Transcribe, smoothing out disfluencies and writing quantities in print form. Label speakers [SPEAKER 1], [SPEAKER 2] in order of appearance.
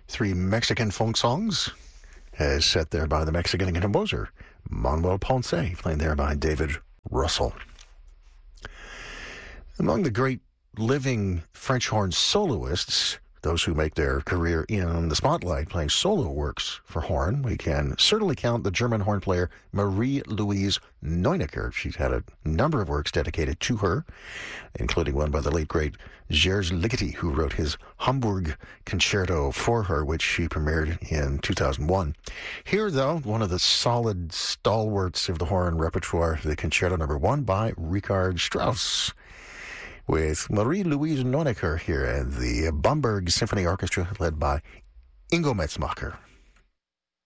[SPEAKER 1] Three Mexican folk songs, as set there by the Mexican composer Manuel Ponce, playing there by David Russell. Among the great living French horn soloists, those who make their career in the spotlight playing solo works for horn, we can certainly count the German horn player Marie-Louise Neunecker. She's had a number of works dedicated to her, including one by the late, great Gers Ligeti, who wrote his Hamburg Concerto for her, which she premiered in 2001. Here, though, one of the solid stalwarts of the horn repertoire, the Concerto No. 1 by Richard Strauss, with Marie-Louise Neunecker here and the Bamberg Symphony Orchestra led by Ingo Metzmacher.